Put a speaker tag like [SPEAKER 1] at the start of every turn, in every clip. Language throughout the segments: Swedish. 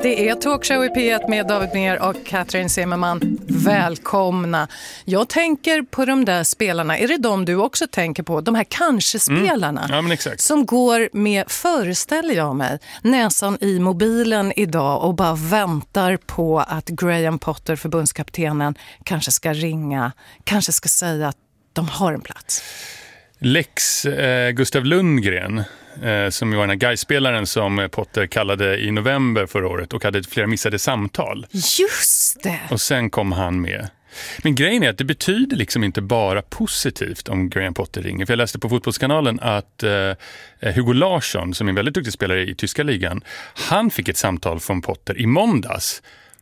[SPEAKER 1] Det är Talkshow i P1 med David Mer och Katrin Zimmerman. Välkomna. Jag tänker på de där spelarna. Är det de du också tänker på? De här kanske-spelarna.
[SPEAKER 2] Ja, men exakt.
[SPEAKER 1] Som går med, föreställer jag mig, näsan i mobilen idag och bara väntar på att Graham Potter, förbundskaptenen, kanske ska ringa. Kanske ska säga att de har en plats.
[SPEAKER 2] Lex Gustav Lundgren, som var den här Gais-spelaren som Potter kallade i november förra året och hade flera missade samtal.
[SPEAKER 1] Just det!
[SPEAKER 2] Och sen kom han med. Men grejen är att det betyder liksom inte bara positivt om Graham Potter ringer. För jag läste på Fotbollskanalen att Hugo Larsson, som är en väldigt duktig spelare i tyska ligan, han fick ett samtal från Potter i måndags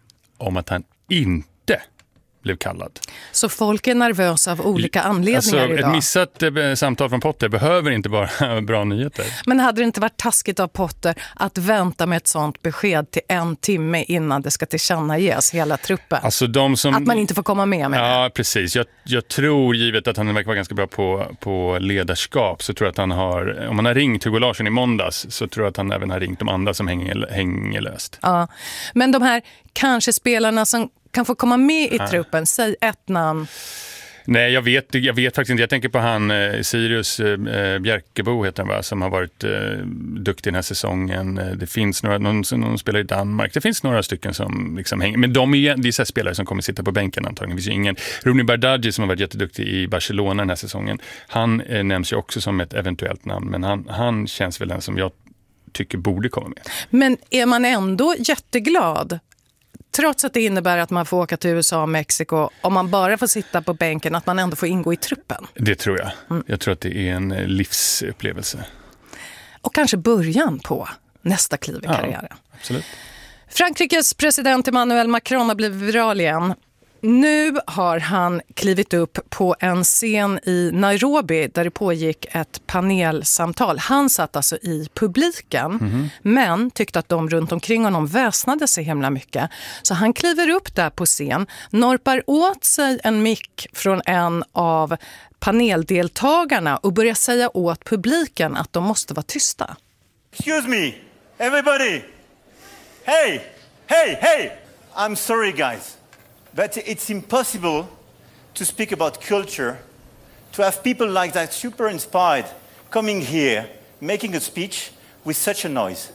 [SPEAKER 2] om att han inte blev kallad.
[SPEAKER 1] Så folk är nervösa av olika anledningar idag.
[SPEAKER 2] Ett missat samtal från Potter behöver inte bara bra nyheter.
[SPEAKER 1] Men hade det inte varit taskigt av Potter att vänta med ett sånt besked till 1 timme innan det ska tillkännages hela truppen?
[SPEAKER 2] Alltså att
[SPEAKER 1] man inte får komma med det.
[SPEAKER 2] Ja, precis. Jag tror, givet att han verkar vara ganska bra på ledarskap, så tror jag att han har, om han har ringt Hugo Larsson i måndags, så tror jag att han även har ringt de andra som hänger löst. Ja.
[SPEAKER 1] Men de här kanske spelarna som kan få komma med i truppen, säg ett namn.
[SPEAKER 2] Nej, jag vet faktiskt inte. Jag tänker på han Sirius Bjerkebo heter han, va, som har varit duktig den här säsongen. Det finns någon spelar i Danmark. Det finns några stycken som liksom hänger. Men det är så här spelare som kommer sitta på bänken antagligen. Det finns ju ingen. Rooney Bardghji som har varit jätteduktig i Barcelona den här säsongen. Han nämns ju också som ett eventuellt namn. Men han känns väl den som jag tycker borde komma med.
[SPEAKER 1] Men är man ändå jätteglad, trots att det innebär att man får åka till USA och Mexiko, om man bara får sitta på bänken, att man ändå får ingå i truppen?
[SPEAKER 2] Det tror jag. Jag tror att det är en livsupplevelse.
[SPEAKER 1] Och kanske början på nästa kliv i karriären.
[SPEAKER 2] Ja, absolut.
[SPEAKER 1] Frankrikes president Emmanuel Macron har blivit viral igen. Nu har han klivit upp på en scen i Nairobi där det pågick ett panelsamtal. Han satt alltså i publiken, men tyckte att de runt omkring honom väsnade sig himla mycket. Så han kliver upp där på scen, norpar åt sig en mick från en av paneldeltagarna och börjar säga åt publiken att de måste vara tysta.
[SPEAKER 3] Excuse me, everybody. Hey, hey, hey. I'm sorry, guys. But it's impossible to speak about culture, to have people like that super inspired coming here, making a speech with such a noise.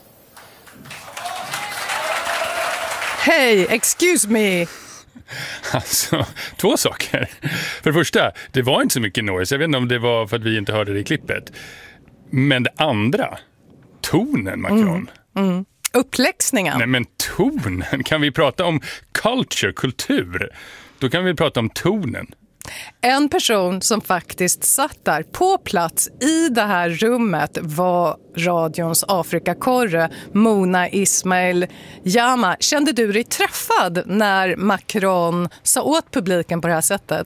[SPEAKER 1] Hey, excuse me.
[SPEAKER 2] Alltså, 2 saker. För det första, det var inte så mycket noise. Jag vet inte om det var för att vi inte hörde det i klippet. Men det andra, tonen, Macron.
[SPEAKER 1] Uppläxningen.
[SPEAKER 2] Nej, men tonen. Kan vi prata om kultur? Då kan vi prata om tonen.
[SPEAKER 1] En person som faktiskt satt där på plats i det här rummet var radions Afrikakorre Mona Ismail Jama. Kände du dig träffad när Macron sa åt publiken på det här sättet?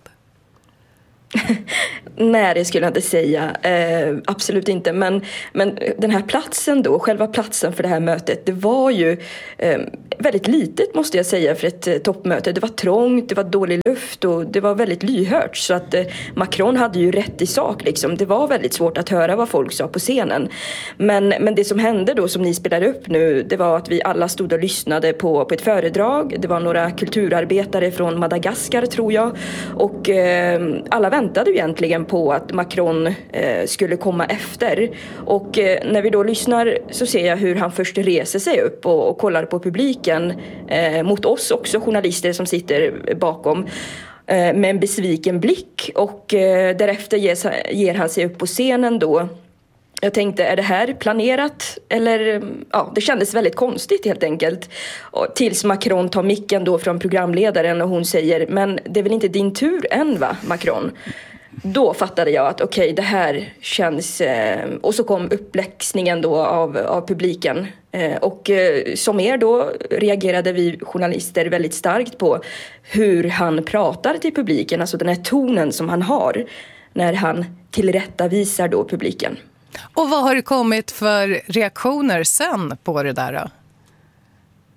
[SPEAKER 4] Nej, det skulle jag inte säga. Absolut inte. Men den här platsen då, själva platsen för det här mötet, det var ju väldigt litet måste jag säga för ett toppmöte. Det var trångt, det var dålig luft och det var väldigt lyhört. Så att Macron hade ju rätt i sak liksom. Det var väldigt svårt att höra vad folk sa på scenen. Men det som hände då, som ni spelade upp nu, det var att vi alla stod och lyssnade på ett föredrag. Det var några kulturarbetare från Madagaskar tror jag. Och alla väntade ju egentligen på att Macron skulle komma efter. Och när vi då lyssnar så ser jag hur han först reser sig upp och kollar på publiken mot oss också, journalister som sitter bakom, med en besviken blick. Och därefter ger han sig upp på scenen då. Jag tänkte, är det här planerat? Eller, ja, det kändes väldigt konstigt helt enkelt. Och tills Macron tar micken då från programledaren och hon säger, men det är väl inte din tur än va, Macron? Då fattade jag att okej, det här känns... och så kom uppläxningen då av publiken. Och som er då reagerade vi journalister väldigt starkt på hur han pratar till publiken. Alltså den här tonen som han har när han tillrättavisar då publiken.
[SPEAKER 1] Och vad har det kommit för reaktioner sen på det där då?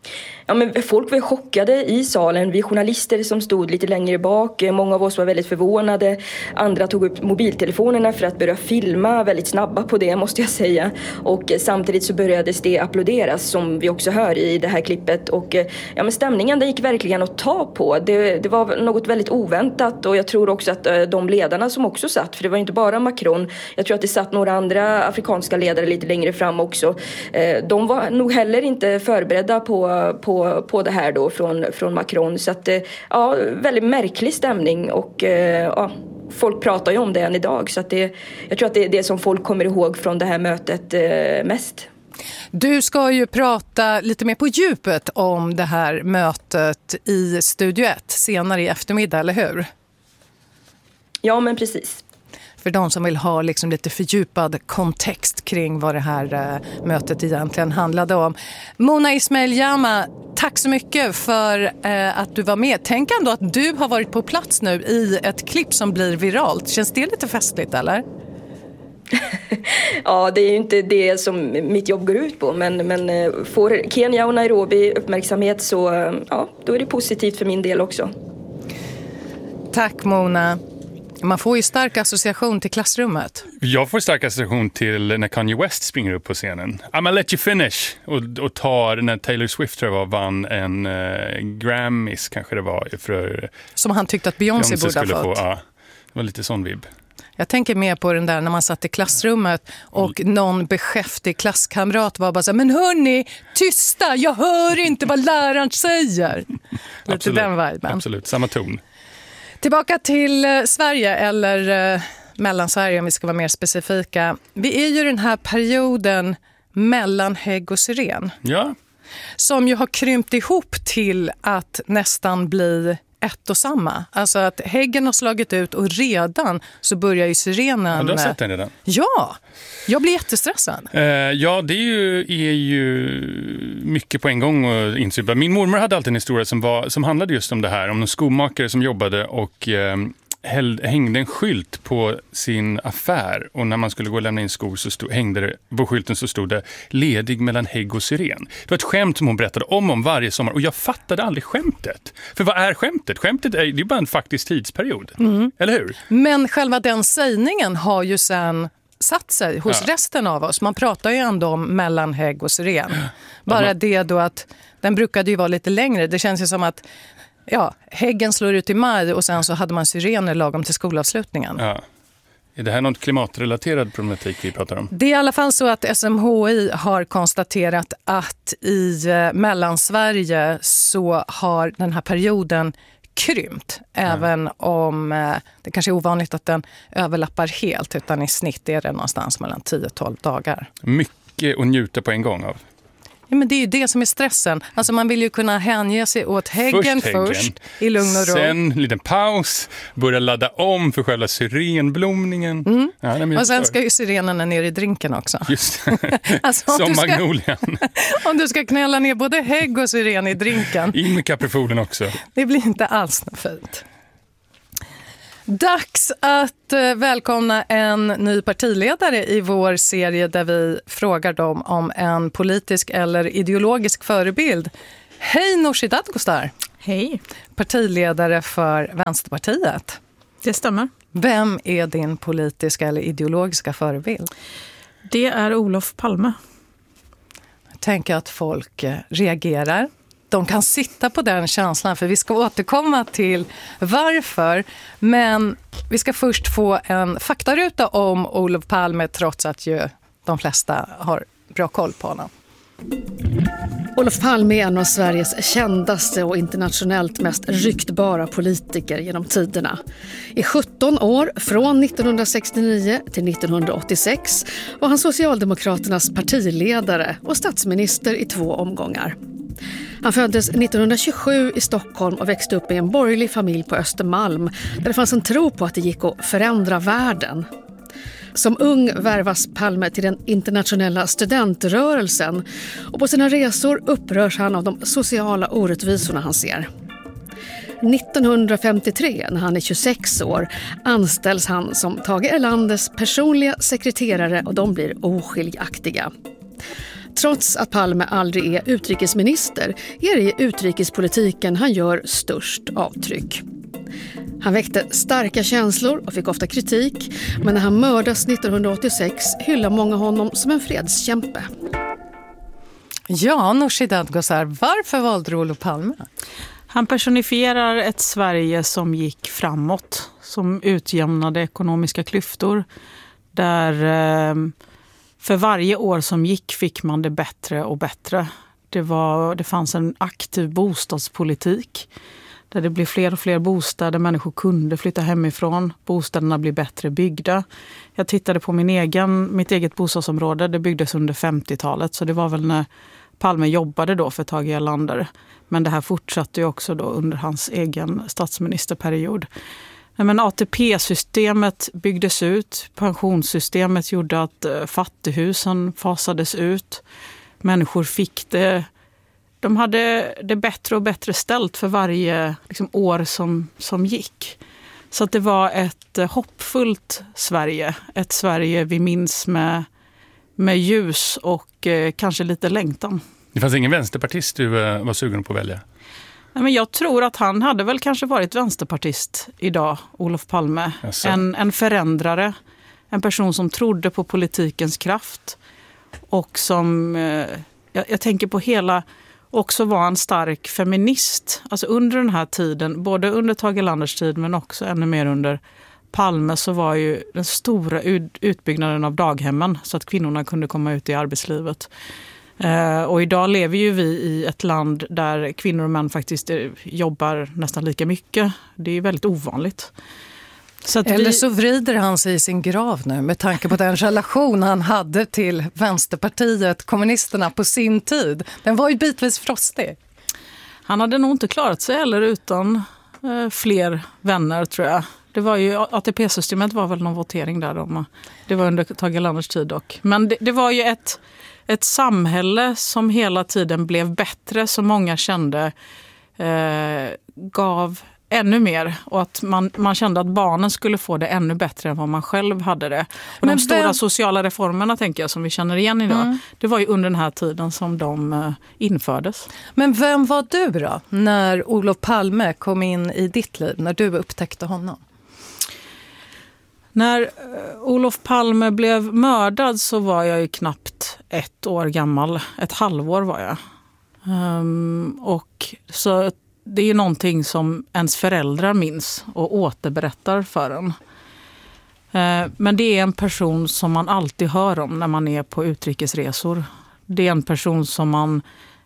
[SPEAKER 4] men folk var chockade i salen. Vi journalister som stod lite längre bak, många av oss var väldigt förvånade. Andra tog upp mobiltelefonerna för att börja filma, väldigt snabba på det måste jag säga. Och samtidigt så började det applåderas som vi också hör i det här klippet. Och men stämningen den gick verkligen att ta på. Det var något väldigt oväntat, och jag tror också att de ledarna som också satt, för det var inte bara Macron, jag tror att det satt några andra afrikanska ledare lite längre fram också. De var nog heller inte förberedda på det här då från Macron. Så att, väldigt märklig stämning, och folk pratar ju om det än idag. Så att jag tror att det är det som folk kommer ihåg från det här mötet mest.
[SPEAKER 1] Du ska ju prata lite mer på djupet om det här mötet i Studio 1 senare i eftermiddag, eller hur?
[SPEAKER 4] Ja, men precis.
[SPEAKER 1] För de som vill ha liksom lite fördjupad kontext kring vad det här mötet egentligen handlade om. Mona Ismail Jama, tack så mycket för att du var med. Tänk ändå att du har varit på plats nu i ett klipp som blir viralt. Känns det lite festligt, eller?
[SPEAKER 4] Ja, det är ju inte det som mitt jobb går ut på, men får Kenya och Nairobi uppmärksamhet så då är det positivt för min del också.
[SPEAKER 1] Tack Mona. Man får ju stark association till klassrummet.
[SPEAKER 2] Jag får stark association till när Kanye West springer upp på scenen. I'm let you finish. Och tar när Taylor Swift tror jag vann en Grammys kanske det var.
[SPEAKER 1] Som han tyckte att Beyoncé borde ha fått.
[SPEAKER 2] Ja, det var lite sån vibb.
[SPEAKER 1] Jag tänker mer på den där när man satt i klassrummet och någon beskäftig klasskamrat var bara så här, men hörni, tysta, jag hör inte vad läraren säger. Lite
[SPEAKER 2] Absolut,
[SPEAKER 1] den viben.
[SPEAKER 2] Absolut, samma ton.
[SPEAKER 1] Tillbaka till Sverige, eller Mellansverige om vi ska vara mer specifika. Vi är ju den här perioden mellan hägg och syren.
[SPEAKER 2] Ja. Som
[SPEAKER 1] ju har krympt ihop till att nästan bli ett och samma. Alltså att häggen har slagit ut och redan så börjar ju syrenen...
[SPEAKER 2] Ja, du har sett den redan?
[SPEAKER 1] Ja, jag blir jättestressad.
[SPEAKER 2] Ja, det är ju mycket på en gång att insupa. Min mormor hade alltid en historia som handlade just om det här. Om en skomakare som jobbade och hängde en skylt på sin affär. Och när man skulle gå och lämna in skor så hängde det på skylten så stod det ledig mellan hägg och syren. Det var ett skämt som hon berättade om varje sommar. Och jag fattade aldrig skämtet. För vad är skämtet? Skämtet är ju bara en faktisk tidsperiod. Eller hur?
[SPEAKER 1] Men själva den sägningen har ju sen satt sig hos resten av oss. Man pratar ju ändå om mellan hägg och syren. Bara det då att den brukade ju vara lite längre. Det känns ju som att häggen slår ut i maj och sen så hade man syrener lagom till skolavslutningen. Ja.
[SPEAKER 2] Är det här något klimatrelaterad problematik vi pratar om?
[SPEAKER 1] Det är i alla fall så att SMHI har konstaterat att i Mellansverige så har den här perioden krympt. Även om det kanske är ovanligt att den överlappar helt, utan i snitt är det någonstans mellan 10-12 dagar.
[SPEAKER 2] Mycket att njuta på en gång av.
[SPEAKER 1] Ja, men det är ju det som är stressen. Alltså man vill ju kunna hänge sig åt häggen först i lugn och ro.
[SPEAKER 2] Sen en liten paus, börja ladda om för själva syrenblomningen. Ja,
[SPEAKER 1] och sen ska ju syrenerna ner i drinken också.
[SPEAKER 2] Just alltså, som magnolian.
[SPEAKER 1] Om du ska knälla ner både hägg och syren i drinken.
[SPEAKER 2] In med kaprifolen också.
[SPEAKER 1] Det blir inte alls fint. Dags att välkomna en ny partiledare i vår serie där vi frågar dem om en politisk eller ideologisk förebild. Hej Nooshi Dadgostar.
[SPEAKER 5] Hej.
[SPEAKER 1] Partiledare för Vänsterpartiet.
[SPEAKER 5] Det stämmer.
[SPEAKER 1] Vem är din politiska eller ideologiska förebild?
[SPEAKER 5] Det är Olof Palme.
[SPEAKER 1] Jag tänker att folk reagerar. De kan sitta på den känslan, för vi ska återkomma till varför. Men vi ska först få en faktaruta om Olof Palme, trots att ju de flesta har bra koll på honom.
[SPEAKER 6] Olof Palme är en av Sveriges kändaste och internationellt mest ryktbara politiker genom tiderna. I 17 år, från 1969 till 1986, var han Socialdemokraternas partiledare och statsminister i 2 omgångar. Han föddes 1927 i Stockholm och växte upp i en borgerlig familj på Östermalm där det fanns en tro på att det gick att förändra världen. Som ung värvas Palme till den internationella studentrörelsen och på sina resor upprörs han av de sociala orättvisorna han ser. 1953, när han är 26 år, anställs han som Tage Erlanders personliga sekreterare och de blir oskiljaktiga. Trots att Palme aldrig är utrikesminister är det i utrikespolitiken han gör störst avtryck. Han väckte starka känslor och fick ofta kritik, men när han mördas 1986 hyllar många honom som en fredskämpe.
[SPEAKER 1] Ja, Nooshi Dadgostar, varför valde du Olof Palme?
[SPEAKER 5] Han personifierar ett Sverige som gick framåt, som utjämnade ekonomiska klyftor. Där för varje år som gick fick man det bättre och bättre. Det fanns en aktiv bostadspolitik där det blev fler och fler bostäder. Människor kunde flytta hemifrån. Bostäderna blev bättre byggda. Jag tittade på mitt eget bostadsområde. Det byggdes under 50-talet, så det var väl när Palme jobbade då för Tage Erlander. Men det här fortsatte ju också då under hans egen statsministerperiod. Men ATP-systemet byggdes ut. Pensionssystemet gjorde att fattighusen fasades ut. Människor fick det. De hade det bättre och bättre ställt för varje år som gick. Så att det var ett hoppfullt Sverige. Ett Sverige vi minns med ljus och kanske lite längtan.
[SPEAKER 2] Det fanns ingen vänsterpartist du var sugen på att välja?
[SPEAKER 5] Nej, men jag tror att han hade väl kanske varit vänsterpartist idag, Olof Palme. En förändrare, en person som trodde på politikens kraft och som, jag tänker på också var en stark feminist. Alltså under den här tiden, både under Tage Erlanders tid men också ännu mer under Palme, så var ju den stora utbyggnaden av daghemmen så att kvinnorna kunde komma ut i arbetslivet. Och idag lever ju vi i ett land där kvinnor och män faktiskt jobbar nästan lika mycket. Det är väldigt ovanligt. Så
[SPEAKER 1] eller så vrider han sig i sin grav nu med tanke på den relation han hade till Vänsterpartiet, kommunisterna på sin tid. Den var ju bitvis frostig.
[SPEAKER 5] Han hade nog inte klarat sig heller utan fler vänner, tror jag. Det var ju, ATP-systemet var väl någon votering där. Det var under Tage Erlanders tid dock. Men det var ju ett samhälle som hela tiden blev bättre, som många kände gav ännu mer, och att man kände att barnen skulle få det ännu bättre än vad man själv hade det. Och de stora sociala reformerna, tänker jag, som vi känner igen idag, det var ju under den här tiden som de infördes.
[SPEAKER 1] Men vem var du då när Olof Palme kom in i ditt liv, när du upptäckte honom?
[SPEAKER 5] När Olof Palme blev mördad så var jag ju knappt 1 år gammal. 1 halvår var jag. Och så det är ju någonting som ens föräldrar minns och återberättar för en. Men det är en person som man alltid hör om när man är på utrikesresor. Det är en person som man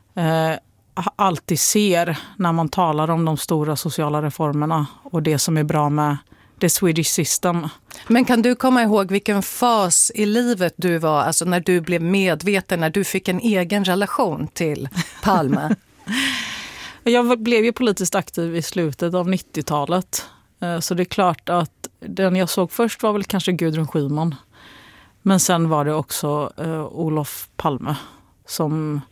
[SPEAKER 5] alltid ser när man talar om de stora sociala reformerna och det som är bra med the Swedish system.
[SPEAKER 1] Men kan du komma ihåg vilken fas i livet du var, alltså när du blev medveten, när du fick en egen relation till Palme?
[SPEAKER 5] Jag blev ju politiskt aktiv i slutet av 90-talet. Så det är klart att den jag såg först var väl kanske Gudrun Schyman. Men sen var det också Olof Palme som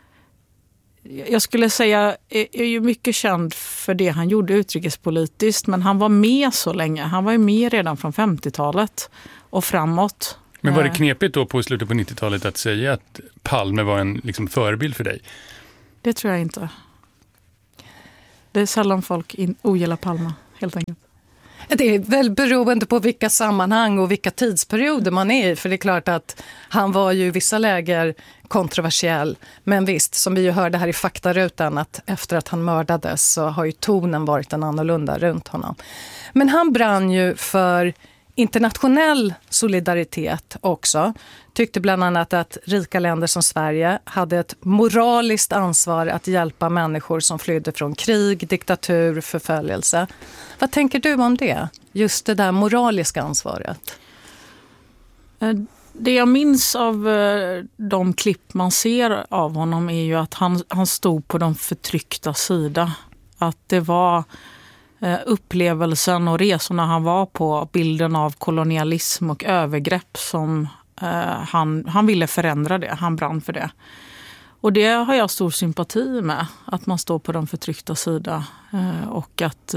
[SPEAKER 5] jag skulle säga är ju mycket känd för det han gjorde utrikespolitiskt. Men han var med så länge. Han var ju med redan från 50-talet och framåt.
[SPEAKER 2] Men var det knepigt då på slutet på 90-talet att säga att Palme var en förebild för dig?
[SPEAKER 5] Det tror jag inte. Det är sällan folk ogillar Palme, helt enkelt.
[SPEAKER 1] Det är väl beroende på vilka sammanhang och vilka tidsperioder man är i. För det är klart att han var ju i vissa läger kontroversiell. Men visst, som vi ju hörde här i faktarutan, att efter att han mördades så har ju tonen varit en annorlunda runt honom. Men han brann ju för internationell solidaritet också. Tyckte bland annat att rika länder som Sverige hade ett moraliskt ansvar att hjälpa människor som flydde från krig, diktatur, förföljelse. Vad tänker du om det? Just det där moraliska ansvaret.
[SPEAKER 5] Det jag minns av de klipp man ser av honom är ju att han stod på de förtryckta sida. Att det var upplevelsen och resorna han var på, bilden av kolonialism och övergrepp som han ville förändra det. Han brann för det. Och det har jag stor sympati med, att man står på de förtryckta sida och att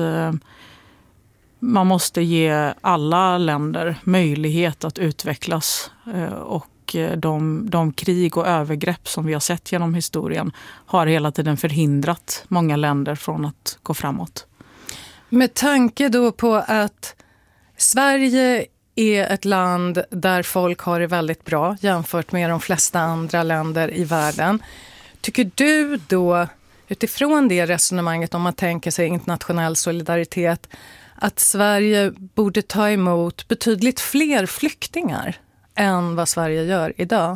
[SPEAKER 5] man måste ge alla länder möjlighet att utvecklas och och de krig och övergrepp som vi har sett genom historien har hela tiden förhindrat många länder från att gå framåt.
[SPEAKER 1] Med tanke då på att Sverige är ett land där folk har det väldigt bra jämfört med de flesta andra länder i världen. Tycker du då, utifrån det resonemanget om man tänker sig internationell solidaritet, att Sverige borde ta emot betydligt fler flyktingar än vad Sverige gör idag?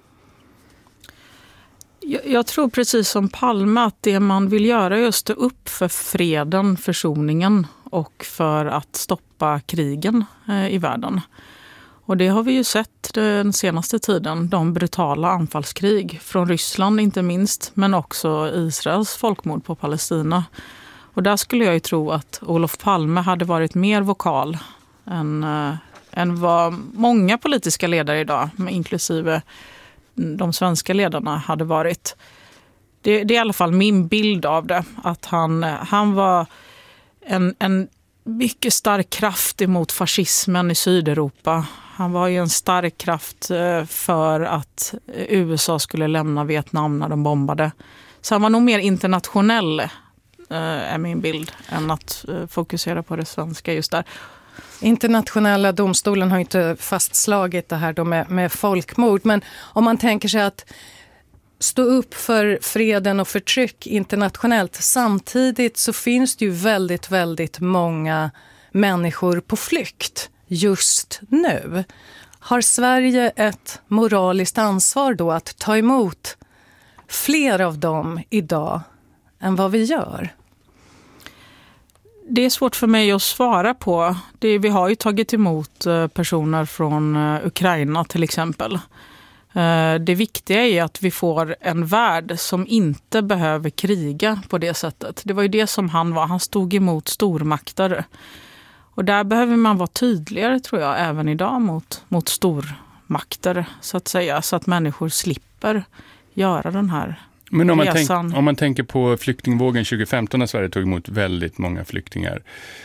[SPEAKER 5] Jag tror precis som Palme att det man vill göra är att stå upp för freden, försoningen och för att stoppa krigen i världen. Och det har vi ju sett den senaste tiden, de brutala anfallskrig från Ryssland inte minst, men också Israels folkmord på Palestina. Och där skulle jag ju tro att Olof Palme hade varit mer vokal än vad många politiska ledare idag, inklusive de svenska ledarna, hade varit. Det är i alla fall min bild av det, att han var en mycket stark kraft emot fascismen i Sydeuropa. Han var ju en stark kraft för att USA skulle lämna Vietnam när de bombade. Så han var nog mer internationell, är min bild, än att fokusera på det svenska just där.
[SPEAKER 1] Internationella domstolen har inte fastslagit det här då med folkmord, men om man tänker sig att stå upp för freden och förtryck internationellt, samtidigt så finns det ju väldigt, väldigt många människor på flykt just nu. Har Sverige ett moraliskt ansvar då att ta emot fler av dem idag än vad vi gör?
[SPEAKER 5] Det är svårt för mig att svara på. Vi har ju tagit emot personer från Ukraina till exempel. Det viktiga är att vi får en värld som inte behöver kriga på det sättet. Det var ju det som han var. Han stod emot stormakter. Och där behöver man vara tydligare, tror jag, även idag mot stormakter, så att säga. Så att människor slipper göra den här
[SPEAKER 2] Men
[SPEAKER 5] resan.
[SPEAKER 2] om man tänker på flyktingvågen 2015 när Sverige tog emot väldigt många flyktingar.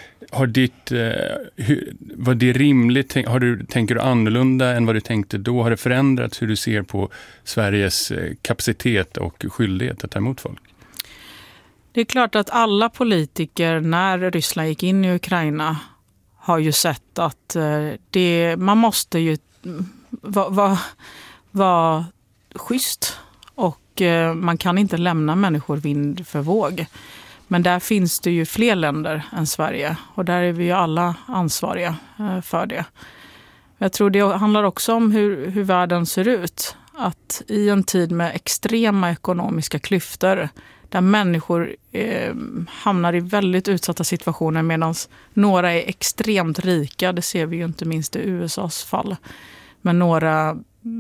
[SPEAKER 2] Var det rimligt? Tänker du annorlunda än vad du tänkte då? Har det förändrats hur du ser på Sveriges kapacitet och skyldighet att ta emot folk?
[SPEAKER 5] Det är klart att alla politiker när Ryssland gick in i Ukraina har ju sett att man måste ju vara schysst och man kan inte lämna människor vind för våg. Men där finns det ju fler länder än Sverige och där är vi ju alla ansvariga för det. Jag tror det handlar också om hur världen ser ut. Att i en tid med extrema ekonomiska klyftor där människor hamnar i väldigt utsatta situationer medan några är extremt rika, det ser vi ju inte minst i USAs fall. Men några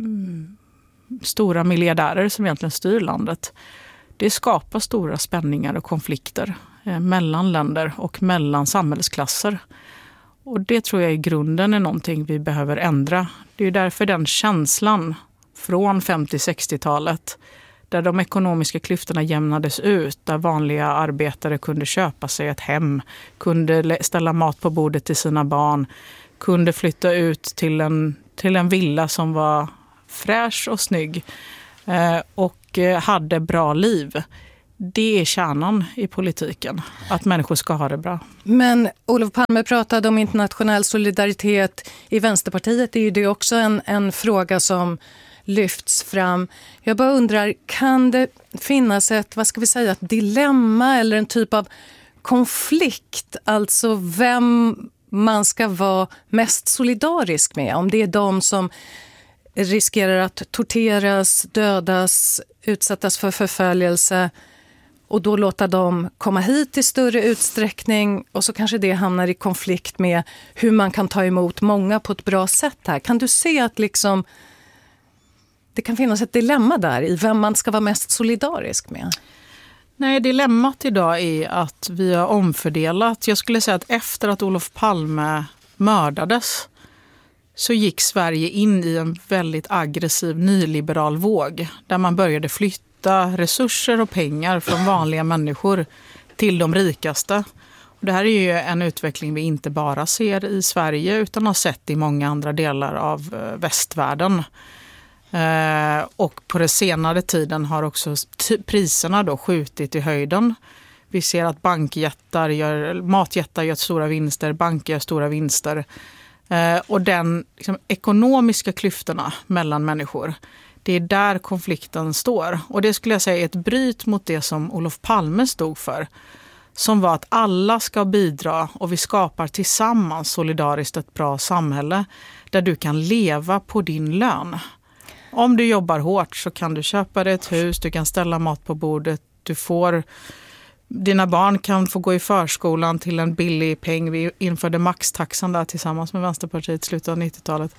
[SPEAKER 5] stora miljardärer som egentligen styr landet. Det skapar stora spänningar och konflikter mellan länder och mellan samhällsklasser. Och det tror jag i grunden är någonting vi behöver ändra. Det är därför den känslan från 50-60-talet där de ekonomiska klyftorna jämnades ut, där vanliga arbetare kunde köpa sig ett hem, kunde ställa mat på bordet till sina barn, kunde flytta ut till en villa som var fräsch och snygg och hade bra liv. Det är kärnan i politiken, att människor ska ha det bra.
[SPEAKER 1] Men Olof Palme pratade om internationell solidaritet. I Vänsterpartiet är ju det också en fråga som lyfts fram. Jag bara undrar, kan det finnas ett dilemma eller en typ av konflikt? Alltså vem man ska vara mest solidarisk med? Om det är de som riskerar att torteras, dödas, utsättas för förföljelse och då låta dem komma hit i större utsträckning och så kanske det hamnar i konflikt med hur man kan ta emot många på ett bra sätt här. Kan du se att det kan finnas ett dilemma där i vem man ska vara mest solidarisk med?
[SPEAKER 5] Nej, dilemmat idag är att vi har omfördelat. Jag skulle säga att efter att Olof Palme mördades så gick Sverige in i en väldigt aggressiv nyliberal våg där man började flytta resurser och pengar från vanliga människor till de rikaste. Och det här är ju en utveckling vi inte bara ser i Sverige utan har sett i många andra delar av västvärlden. Och på den senare tiden har också priserna då skjutit i höjden. Vi ser att matjättar gör stora vinster, banker gör stora vinster. Och den liksom, ekonomiska klyftorna mellan människor, det är där konflikten står. Och det skulle jag säga är ett bryt mot det som Olof Palme stod för. Som var att alla ska bidra och vi skapar tillsammans solidariskt ett bra samhälle där du kan leva på din lön. Om du jobbar hårt så kan du köpa dig ett hus, du kan ställa mat på bordet, dina barn kan få gå i förskolan till en billig peng. Vi införde maxtaxan där tillsammans med Vänsterpartiet i slutet av 90-talet.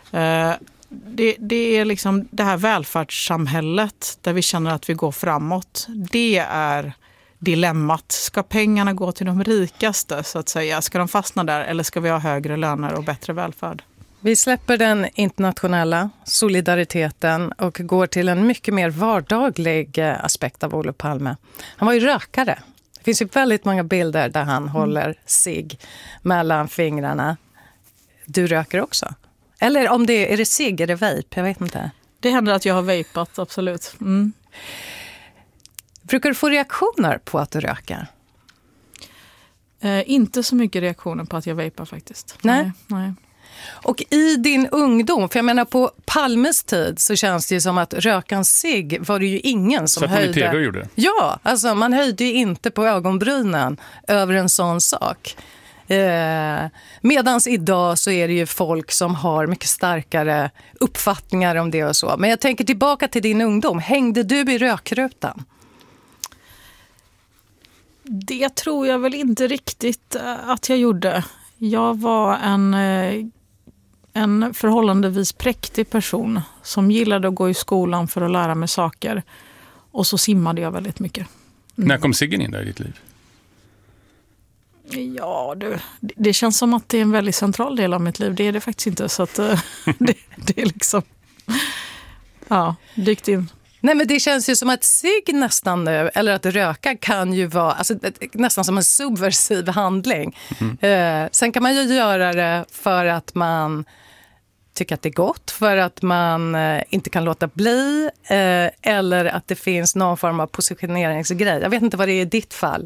[SPEAKER 5] Det är liksom det här välfärdssamhället där vi känner att vi går framåt. Det är dilemmat. Ska pengarna gå till de rikaste så att säga? Ska de fastna där eller ska vi ha högre löner och bättre välfärd?
[SPEAKER 1] Vi släpper den internationella solidariteten och går till en mycket mer vardaglig aspekt av Olof Palme. Han var ju rökare. Det finns ju väldigt många bilder där han håller cigg mellan fingrarna. Du röker också? Eller om är det cigg, är det vape? Jag vet inte.
[SPEAKER 5] Det händer att jag har vapat, absolut. Mm.
[SPEAKER 1] Brukar du få reaktioner på att du röker?
[SPEAKER 5] Inte så mycket reaktioner på att jag vapar faktiskt.
[SPEAKER 1] Nej. Och i din ungdom, för jag menar på Palmes tid så känns det ju som att rökan cigg var det ju ingen som höjde.
[SPEAKER 2] Så att man i TV gjorde?
[SPEAKER 1] Ja, alltså man höjde ju inte på ögonbrynen över en sån sak. Medans idag så är det ju folk som har mycket starkare uppfattningar om det och så. Men jag tänker tillbaka till din ungdom. Hängde du i rökrutan?
[SPEAKER 5] Det tror jag väl inte riktigt att jag gjorde. Jag var en förhållandevis präktig person som gillade att gå i skolan för att lära mig saker. Och så simmade jag väldigt mycket.
[SPEAKER 2] När kom ciggen in där i ditt liv?
[SPEAKER 5] Ja, det känns som att det är en väldigt central del av mitt liv. Det är det faktiskt inte. Så att det är liksom dykt in.
[SPEAKER 1] Nej, men det känns ju som att cigg nästan nu, eller att röka kan ju vara nästan som en subversiv handling. Sen kan man ju göra det för att man tycker att det är gott, för att man inte kan låta bli eller att det finns någon form av positioneringsgrej. Jag vet inte vad det är i ditt fall.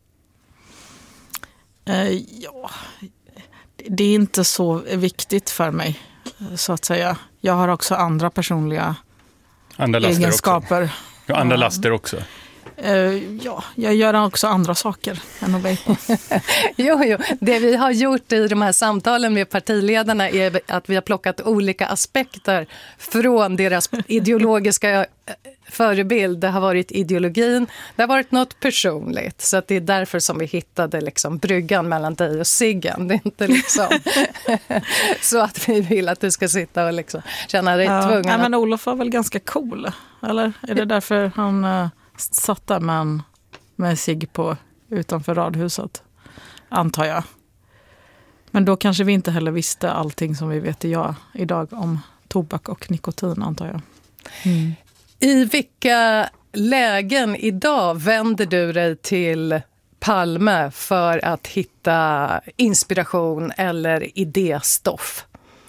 [SPEAKER 5] Det är inte så viktigt för mig så att säga. Jag har också andra personliga egenskaper.
[SPEAKER 2] Också. Ja, andra laster också.
[SPEAKER 5] Jag gör också andra saker än att vape.
[SPEAKER 1] Jo, det vi har gjort i de här samtalen med partiledarna är att vi har plockat olika aspekter från deras ideologiska förebild. Det har varit ideologin, det har varit något personligt. Så att det är därför som vi hittade liksom bryggan mellan dig och ciggen. Det är inte liksom så att vi vill att du ska sitta och liksom känna dig tvungen.
[SPEAKER 5] Ja, men Olof var väl ganska cool, eller? Är det därför han satt där med cigg på utanför radhuset, antar jag. Men då kanske vi inte heller visste allting som vi vet idag om tobak och nikotin, antar jag. Mm.
[SPEAKER 1] I vilka lägen idag vänder du dig till Palme för att hitta inspiration eller idéstoff?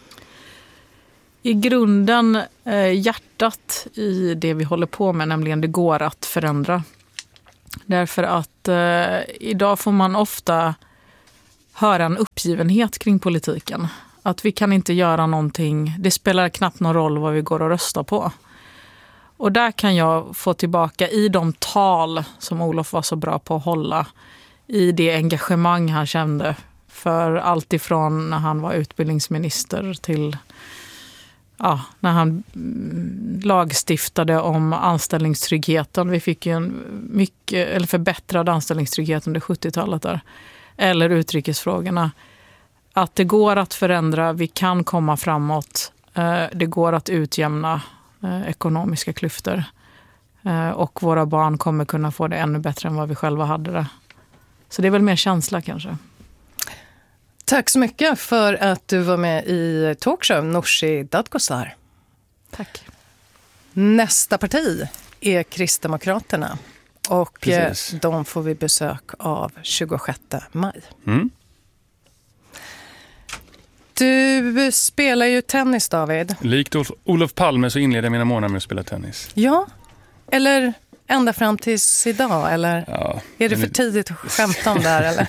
[SPEAKER 5] I grunden hjärtat i det vi håller på med, nämligen det går att förändra. Därför att idag får man ofta höra en uppgivenhet kring politiken. Att vi kan inte göra någonting, det spelar knappt någon roll vad vi går och röstar på. Och där kan jag få tillbaka i de tal som Olof var så bra på att hålla, i det engagemang han kände för allt ifrån när han var utbildningsminister till när han lagstiftade om anställningstryggheten. Vi fick ju en förbättrad anställningstrygghet under 70-talet där. Eller utrikesfrågorna. Att det går att förändra, vi kan komma framåt, det går att utjämna ekonomiska klyftor. Och våra barn kommer kunna få det ännu bättre än vad vi själva hade det. Så det är väl mer känsla kanske.
[SPEAKER 1] Tack så mycket för att du var med i talkshow Nooshi Dadgostar.
[SPEAKER 5] Tack.
[SPEAKER 1] Nästa parti är Kristdemokraterna. Och de får vi besök av 26 maj. Du spelar ju tennis, David.
[SPEAKER 2] Likt Olof Palme så inleder jag mina månader med att spela tennis.
[SPEAKER 1] Ja, eller ända fram tills idag, eller
[SPEAKER 2] Ja,
[SPEAKER 1] är det för tidigt att skämta om det här, eller?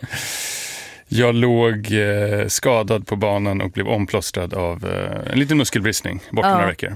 [SPEAKER 2] Jag låg skadad på banan och blev omplåstrad av en liten muskelbristning bort några veckor.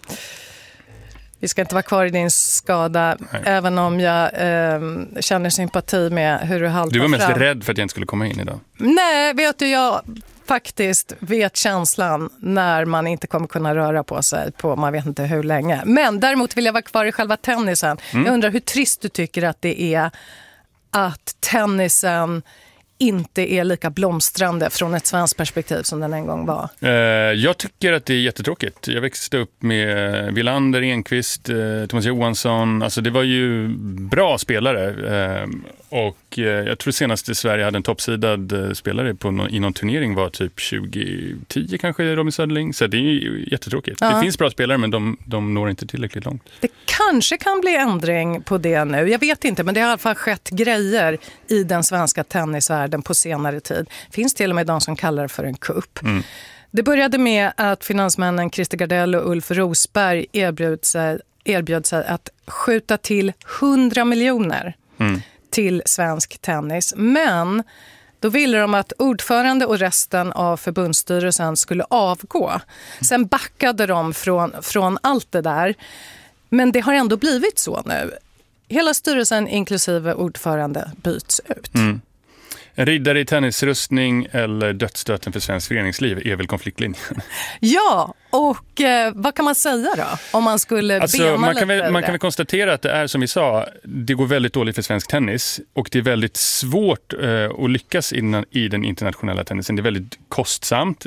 [SPEAKER 1] Vi ska inte vara kvar i din skada, även om jag känner sympati med hur du haltar fram.
[SPEAKER 2] Du var mest rädd för att jag inte skulle komma in idag.
[SPEAKER 1] Nej, vet du, jag faktiskt vet känslan när man inte kommer kunna röra på sig på man vet inte hur länge. Men däremot vill jag vara kvar i själva tennisen. Jag undrar hur trist du tycker att det är att tennisen inte är lika blomstrande från ett svenskt perspektiv som den en gång var.
[SPEAKER 2] Jag tycker att det är jättetråkigt. Jag växte upp med Wilander, Enqvist, Thomas Johansson. Alltså det var ju bra spelare. Och jag tror senast i Sverige hade en toppsidad spelare i någon turnering var typ 2010 kanske, Robin Söderling. Så det är ju jättetråkigt. Det finns bra spelare men de når inte tillräckligt långt. Det
[SPEAKER 1] kanske kan bli ändring på det nu. Jag vet inte, men det har i alla fall skett grejer i den svenska tennisvärlden på senare tid. Det finns till och med de som kallar det för en kupp. Det började med att finansmännen Christer Gardell och Ulf Rosberg erbjöd sig att skjuta till 100 miljoner till svensk tennis. Men då ville de att ordförande och resten av förbundsstyrelsen skulle avgå. Sen backade de från allt det där. Men det har ändå blivit så nu. Hela styrelsen inklusive ordförande byts ut.
[SPEAKER 2] En riddare i tennisrustning eller dödsstöten för svensk föreningsliv är väl konfliktlinjen.
[SPEAKER 1] Ja, och vad kan man säga då? Om man skulle bena
[SPEAKER 2] man kan väl konstatera att det är som vi sa, det går väldigt dåligt för svensk tennis och det är väldigt svårt att lyckas i den internationella tennisen. Det är väldigt kostsamt.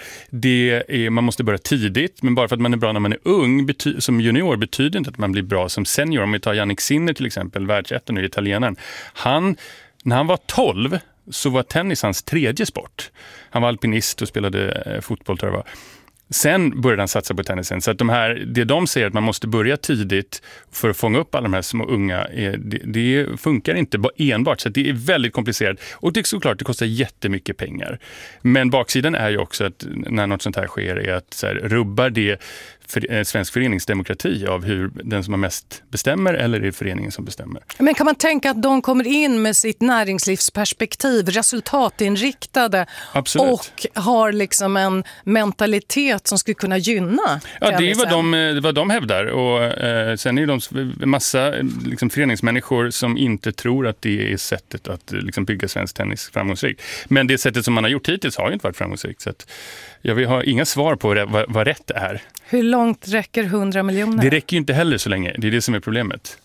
[SPEAKER 2] Man måste börja tidigt, men bara för att man är bra när man är ung som junior betyder inte att man blir bra som senior. Om vi tar Jannik Sinner till exempel, världsettan och italienaren. När han var 12 så var tennis hans tredje sport. Han var alpinist och spelade fotboll tror jag var. Sen började han satsa på tennisen. Så att det de säger att man måste börja tidigt för att fånga upp alla de här små unga, det funkar inte enbart. Så att det är väldigt komplicerat. Och det är såklart, det kostar jättemycket pengar. Men baksidan är ju också att när något sånt här sker är att så här, rubbar det svensk föreningsdemokrati av hur den som har mest bestämmer eller är det föreningen som bestämmer.
[SPEAKER 1] Men kan man tänka att de kommer in med sitt näringslivsperspektiv, resultatinriktade. Absolut. Och har liksom en mentalitet som skulle kunna gynna
[SPEAKER 2] Ja, det är vad de hävdar och sen är det massa liksom, föreningsmänniskor som inte tror att det är sättet att liksom, bygga svensk tennis framgångsrikt. Men det sättet som man har gjort hittills har ju inte varit framgångsrikt så att jag har inga svar på vad rätt är.
[SPEAKER 1] Hur långt räcker 100 miljoner?
[SPEAKER 2] Det räcker ju inte heller så länge. Det är det som är problemet.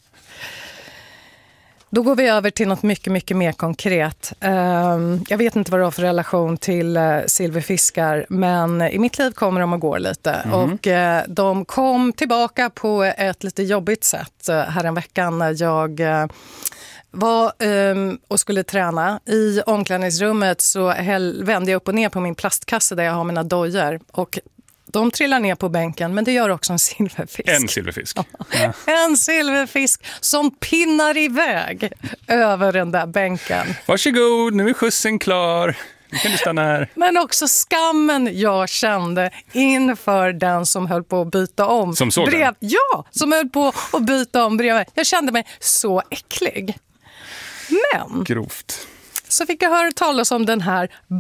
[SPEAKER 1] Då går vi över till något mycket, mycket mer konkret. Jag vet inte vad du har för relation till silverfiskar, men i mitt liv kommer de att gå lite. Och de kom tillbaka på ett lite jobbigt sätt här en veckan när jag var och skulle träna. I omklädningsrummet så vände jag upp och ner på min plastkasse där jag har mina dojor och de trillar ner på bänken, men det gör också en silverfisk.
[SPEAKER 2] En silverfisk.
[SPEAKER 1] Ja. En silverfisk som pinnar iväg över den där bänken. Varsågod,
[SPEAKER 2] nu är skjutsen klar. Nu kan du stanna här.
[SPEAKER 1] Men också skammen jag kände inför den som höll på att byta om.
[SPEAKER 2] Som såg den?
[SPEAKER 1] Ja, som höll på att byta om bredvid. Jag kände mig så äcklig. Men
[SPEAKER 2] grovt.
[SPEAKER 1] Så fick jag höra talas om den här